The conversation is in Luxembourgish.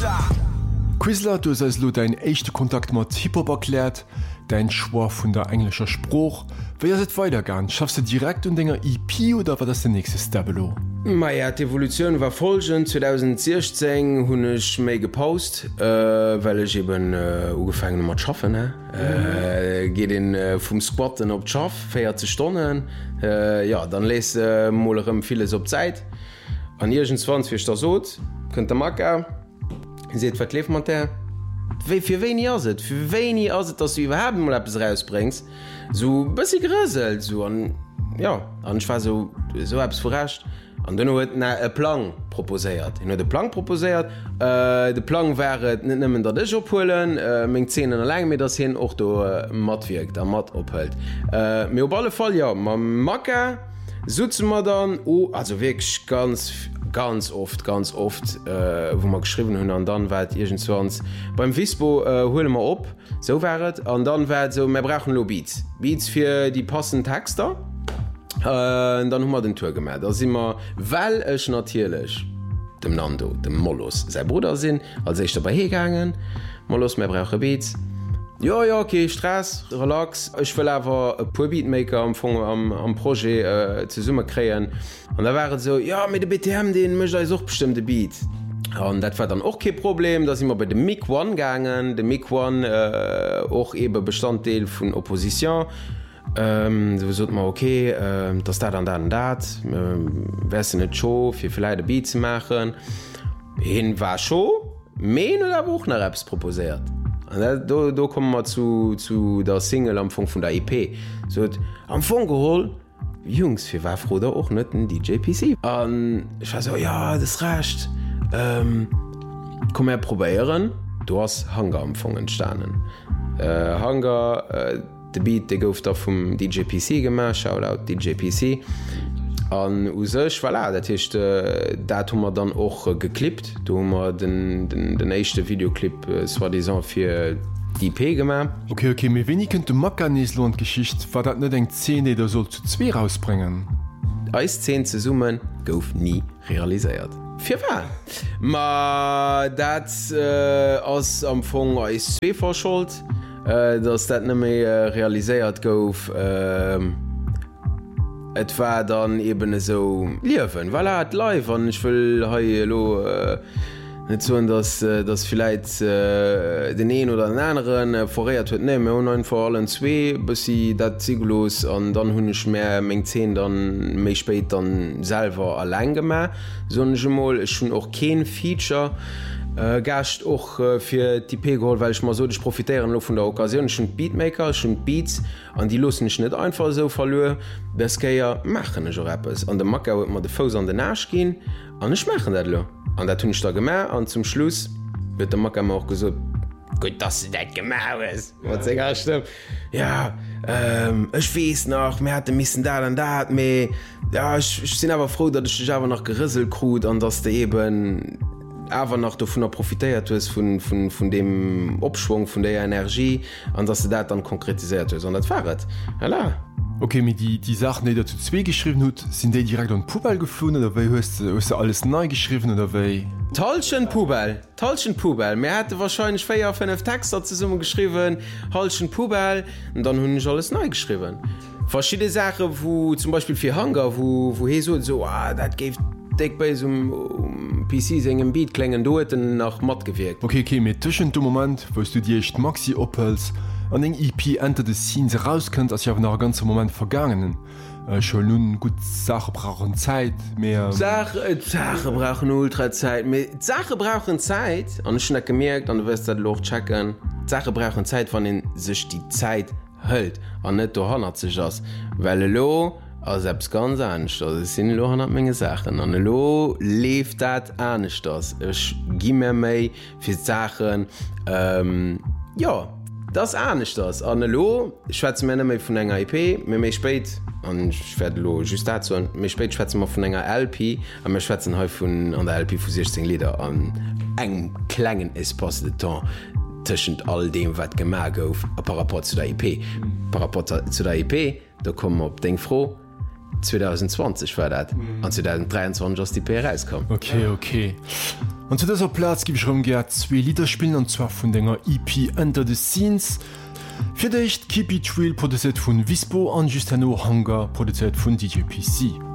Quizler, du seist lo dein echte Kontakt mat Hip-Hop erklärt, dein Schwar vun der englischer Spruch. Wer se weitergang? Schaffst du direkt un denger EP oder war das der nächste Stabelo? Maja, d'Evolution war folgend 2016 hunnech méi gepost, weil ich eben ugefangen mat schaffen geht den vum Squatten op Schaff 40 Stunden ja dann les molerem vieles op Zeit an Irgens 20 der sot könnt der Macker seet wat leef man der fir wenig aset für wenig aset dass du überhaupt mal etwas rausbringst so bis gröselt so an ja an war so hab's verrascht an dann huet e Plan proposéiert hin de Plan proposéiert de Plan wäret net nëmmen dat Dich opholen még 10 Läng mé dats hin och do mat wiekt der mat ophelt mé op alle Fall ja ma Macker suzen mat dann also wirklich ganz oft wo man geschrieben hunn an dann wart irgendwanns beim Wispo hole mal op so wäret an dann wär so mir brauchen lo Beats fir die passenden Texter dann hummer den Tour gemerk da immer well ech natierlech dem Nando dem Mollos se Bruder sinn als ich dabei hegangen Mollos mir brauche Beats ja okay Stress relax ich will awer e pu Beatmaker am Projekt ze summe kreien an da waren so ja mit de BTM den mcht such bestimmte Beat an dat war dann och kein Problem dass immer bei dem Mic One gangen de Mic One och ebe Bestandteil vun Opposition so man okay das dat an dat wärse net show fir vielleicht de Beat zu machen hin war show men oder woch nach Raps proposiert do kommen wir zu der Single am Fong von der EP so am Fong geholt Jungs wir war froh da auch net den DJPC an ich war so ja das recht komm her probieren du hast Hangar am Fong entstanden Hangar de Beat de gouft da vom DJPC gemacht Shoutout DJPC an usech voilà, dat hicht dat hummer dann och geklippt du hummer den echte Videoclip war die fir d'IP gemacht okay mir wenig könnt du Makanislo und Geschicht war dat net eng 10 der soll zu 2 rausbringen Eis 10 ze summen gouf nie realisiert Fi ma dat ass am Fong eis 2 verschuld dats dat ne méi realiséiert gouf et war dann eben so liewen weil hat live an ich will lo net so dass vielleicht den een oder den anderen verreiert huet ne online vor allen 2 bis sie dat ziegellos an dann hunnech mehr még 10 dann méi spät dann selber allein gemer so mal schon auch kein Feature gascht och fir die Pegol, weil ich mal so dich profitieren lo von der Occasion schon Beatmaker schon Beats an die lussen ich net einfach so verlö beskeier machen Rappers an der Macker huet man de Fos an den Nasch gin an ich machen dat lo an der tunn ich da gemer an zum Schluss wird der Macker auch gesot gut dass du dat gemer is wat stimmt ja ich wees noch mir hatte missen da an dat me ja ich sind aber froh dat ich aber noch gerisselt krut an dass der eben aber nach du vun der profitéiert vun dem Opschwung vun der Energie an dass du dat dann konkretisiert an dat Fahrrad voilà. Okay mit die Sachen die dazu 2 geschrieben hat sind die direkt an Pubal gefunden oder hast du alles neu geschrieben oder wei Talschen Pubal mir hatte wahrscheinlich 4 auf 5 Texter zu summe geschrieben Halschen Pubal und dann hun ich alles neu geschrieben verschiedene Sachen wo zum Beispiel für Hangar wo so dat gibt Deck bei so PC engem Beat klengen doeten nach mat gewirkt. Okay, mit tschen du Moment, wost du dir echt Maxi opels an eng EP enter de Scenes rauskënnt, as ja nach ganze Moment vergangenen. Schon nun gut Sache brauchen Zeit mehr. Sache brauchen Ultrazeit. Sache brauchen Zeit an schon gemerkt an du wirst dat Loch checken. Sache brauchen Zeit, wann den sich die Zeit hölt an net du 100 sich ass. Well lo selbst ganz anders sind lo 100 Menge Sachen an lo lebt dat ernst das ich gi mir méi für Sachen ja das ernst das an lo schwätze mir méi vun enger IP mir méi spät an ich werde lo just dazu und mir spät schwätze mal vun enger LP an mir schwätzen he vun an der LP vu 16 Lieder an eng klengen is pass de temps tschend all dem wat gemerk gouf a rapport zu der IP zu der IP da kommen op denk froh 2020 war dat an 2023 ass die PRS kom. Okay. An zu dieser Platz gebe ich rumgehört 2 Lieder spielen, und zwar von der EP Enter the Scenes. Für dich Keep It Real produziert von Vispo und Justino Hunger produziert von DJ PC.